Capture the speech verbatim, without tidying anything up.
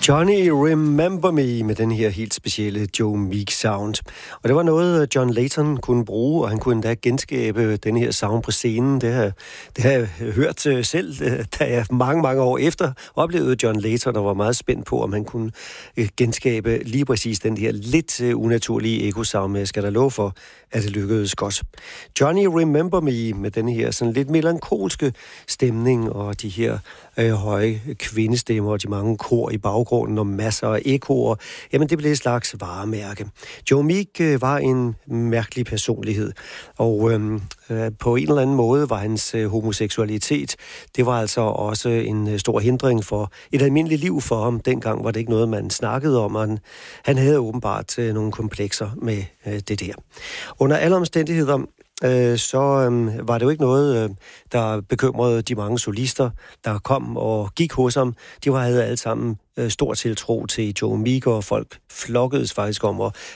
Johnny Remember Me med den her helt specielle Joe Meek sound. Og det var noget, John Leyton kunne bruge, og han kunne endda genskabe den her sound på scenen. Det har, det har jeg hørt selv, da jeg mange, mange år efter oplevede John Leyton, og var meget spændt på, om han kunne genskabe lige præcis den her lidt unaturlige echo-sound. Men jeg skal da love for, at det lykkedes godt. Johnny Remember Me med den her sådan lidt melankolske stemning, og de her øh, høje kvindestemmer, og de mange kor i baggrunden, og masser af ekoer. Jamen, det blev et slags varemærke. Joe Meek øh, var en mærkelig personlighed, og øh, øh, på en eller anden måde var hans øh, homoseksualitet, det var altså også en øh, stor hindring for et almindeligt liv for ham. Dengang var det ikke noget, man snakkede om, og han, han havde åbenbart øh, nogle komplekser med øh, det der. Under alle omstændigheder, øh, så øh, var det jo ikke noget, øh, der bekymrede de mange solister, der kom og gik hos ham. De var havde alle sammen øh, stor tiltro til Joe Meek, og folk flokkedes faktisk om at